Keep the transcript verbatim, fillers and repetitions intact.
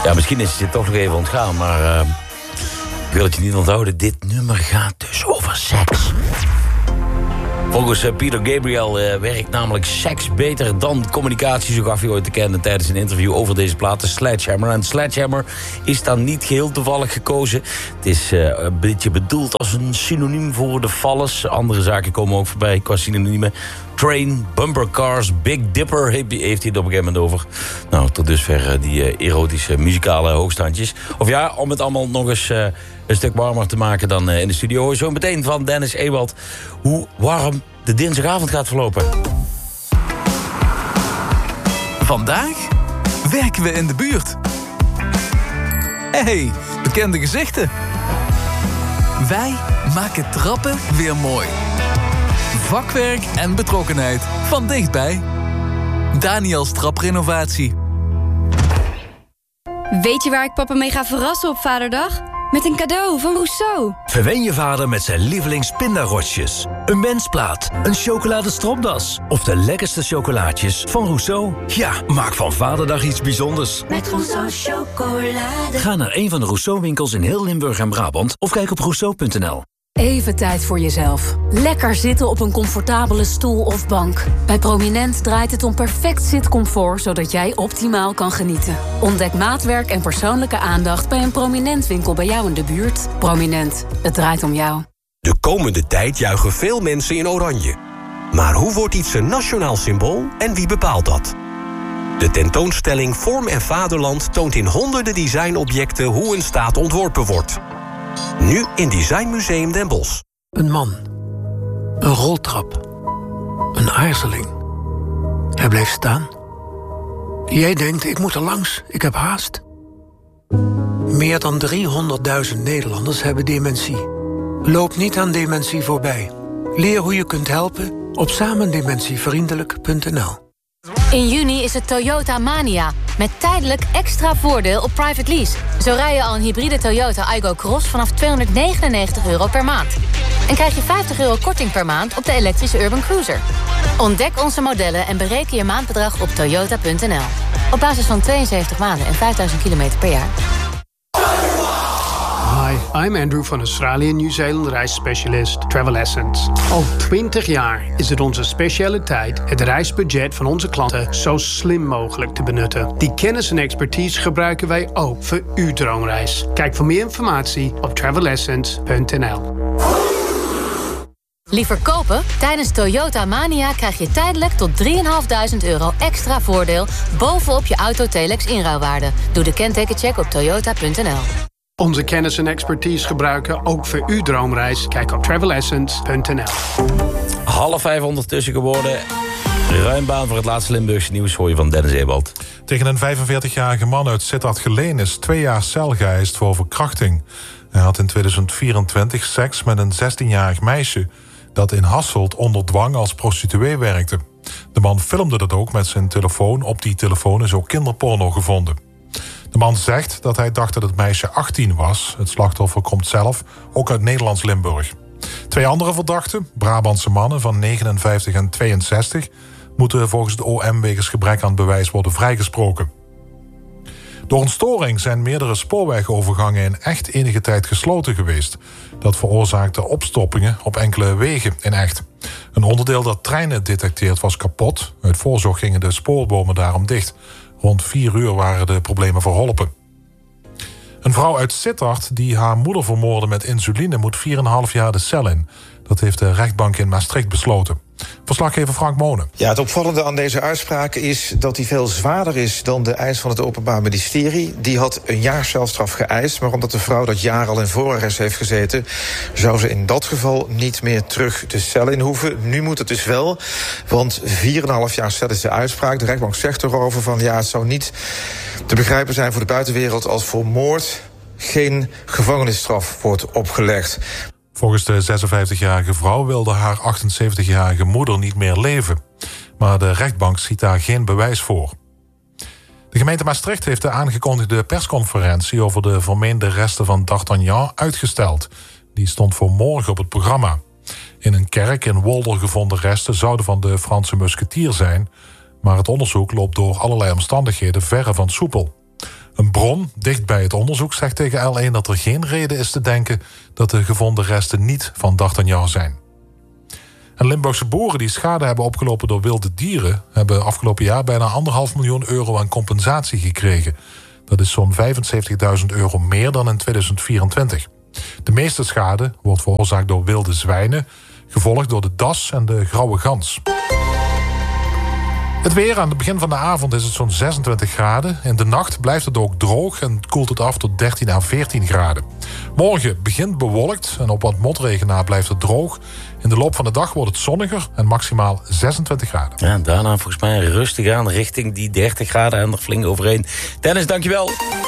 Ja, misschien is het je toch nog even ontgaan, maar uh, ik wil het je niet onthouden. Dit nummer gaat dus over seks. Volgens uh, Peter Gabriel uh, werkt namelijk seks beter dan communicatie. Zo gaf hij ooit te kennen tijdens een interview over deze plaat, de Sledgehammer. En Sledgehammer is dan niet geheel toevallig gekozen. Het is uh, een beetje bedoeld als een synoniem voor de Falles. Andere zaken komen ook voorbij qua synoniemen. Train, bumpercars, Big Dipper heeft hij het op een gegeven moment over. Nou, tot dusver uh, die uh, erotische muzikale hoogstandjes. Of ja, om het allemaal nog eens uh, een stuk warmer te maken dan uh, in de studio. Hoor je zo meteen van Dennis Ewald hoe warm de dinsdagavond gaat verlopen. Vandaag werken we in de buurt. Hey, bekende gezichten. Wij maken trappen weer mooi. Vakwerk en betrokkenheid van dichtbij. Daniels Traprenovatie. Weet je waar ik papa mee ga verrassen op Vaderdag? Met een cadeau van Rousseau. Verwen je vader met zijn lievelingspindarotjes. Een mensplaat, een chocoladestropdas of de lekkerste chocolaatjes van Rousseau. Ja, maak van Vaderdag iets bijzonders. Met Rousseau chocolade. Ga naar een van de Rousseau-winkels in heel Limburg en Brabant of kijk op rousseau punt n l. Even tijd voor jezelf. Lekker zitten op een comfortabele stoel of bank. Bij Prominent draait het om perfect zitcomfort, zodat jij optimaal kan genieten. Ontdek maatwerk en persoonlijke aandacht bij een Prominent winkel bij jou in de buurt. Prominent, het draait om jou. De komende tijd juichen veel mensen in oranje. Maar hoe wordt iets een nationaal symbool en wie bepaalt dat? De tentoonstelling Vorm en Vaderland toont in honderden designobjecten hoe een staat ontworpen wordt. Nu in Designmuseum Den Bosch. Een man. Een roltrap. Een aarzeling. Hij bleef staan. Jij denkt, ik moet er langs, ik heb haast. Meer dan driehonderdduizend Nederlanders hebben dementie. Loop niet aan dementie voorbij. Leer hoe je kunt helpen op samendementievriendelijk punt n l. In juni is het Toyota Mania. Met tijdelijk extra voordeel op private lease. Zo rij je al een hybride Toyota Aygo Cross vanaf tweehonderdnegenennegentig euro per maand. En krijg je vijftig euro korting per maand op de elektrische Urban Cruiser. Ontdek onze modellen en bereken je maandbedrag op toyota punt n l. Op basis van tweeënzeventig maanden en vijfduizend kilometer per jaar. Hi, I'm Andrew van Australië en Nieuw-Zeeland reisspecialist Travel Essence. Al twintig jaar is het onze specialiteit het reisbudget van onze klanten zo slim mogelijk te benutten. Die kennis en expertise gebruiken wij ook voor uw droomreis. Kijk voor meer informatie op travel essence punt n l. Liever kopen? Tijdens Toyota Mania krijg je tijdelijk tot drieduizend vijfhonderd euro extra voordeel bovenop je auto-Telex inruilwaarde. Doe de kentekencheck op toyota punt n l. Onze kennis en expertise gebruiken ook voor uw droomreis. Kijk op travel essence punt n l. Half vijf ondertussen geworden. Ruim baan voor het laatste Limburgse nieuws hoor je van Dennis Ewald. Tegen een vijfenveertigjarige man uit Sittard-Geleen is twee jaar cel geëist voor verkrachting. Hij had in tweeduizend vierentwintig seks met een zestienjarig meisje dat in Hasselt onder dwang als prostituee werkte. De man filmde dat ook met zijn telefoon. Op die telefoon is ook kinderporno gevonden. De man zegt dat hij dacht dat het meisje achttien was. Het slachtoffer komt zelf, ook uit Nederlands-Limburg. Twee andere verdachten, Brabantse mannen van negenenvijftig en tweeënzestig... moeten volgens de O M wegens gebrek aan bewijs worden vrijgesproken. Door een storing zijn meerdere spoorwegovergangen in Echt enige tijd gesloten geweest. Dat veroorzaakte opstoppingen op enkele wegen in Echt. Een onderdeel dat treinen detecteert was kapot. Uit voorzorg gingen de spoorbomen daarom dicht. Rond vier uur waren de problemen verholpen. Een vrouw uit Sittard die haar moeder vermoordde met insuline moet vier komma vijf jaar de cel in. Dat heeft de rechtbank in Maastricht besloten. Verslaggever Frank Monen. Ja, het opvallende aan deze uitspraak is dat die veel zwaarder is dan de eis van het Openbaar Ministerie. Die had een jaar celstraf geëist, maar omdat de vrouw dat jaar al in voorarrest heeft gezeten, zou ze in dat geval niet meer terug de cel in hoeven. Nu moet het dus wel, want vier komma vijf jaar cel is de uitspraak. De rechtbank zegt erover van ja, het zou niet te begrijpen zijn voor de buitenwereld als voor moord geen gevangenisstraf wordt opgelegd. Volgens de zesenvijftigjarige vrouw wilde haar achtenzeventigjarige moeder niet meer leven. Maar de rechtbank ziet daar geen bewijs voor. De gemeente Maastricht heeft de aangekondigde persconferentie over de vermeende resten van D'Artagnan uitgesteld. Die stond voor morgen op het programma. In een kerk in Wolder gevonden resten zouden van de Franse musketier zijn, maar het onderzoek loopt door allerlei omstandigheden verre van soepel. Een bron dicht bij het onderzoek zegt tegen L één dat er geen reden is te denken dat de gevonden resten niet van D'Artagnan zijn. En Limburgse boeren die schade hebben opgelopen door wilde dieren hebben afgelopen jaar bijna anderhalf miljoen euro aan compensatie gekregen. Dat is zo'n vijfenzeventigduizend euro meer dan in tweeduizend vierentwintig. De meeste schade wordt veroorzaakt door wilde zwijnen, gevolgd door de das en de grauwe gans. Het weer, aan het begin van de avond is het zo'n zesentwintig graden. In de nacht blijft het ook droog en koelt het af tot dertien à veertien graden. Morgen begint bewolkt en op wat motregen na blijft het droog. In de loop van de dag wordt het zonniger en maximaal zesentwintig graden. Ja, en daarna volgens mij rustig aan richting die dertig graden en er flink overheen. Dennis, dankjewel.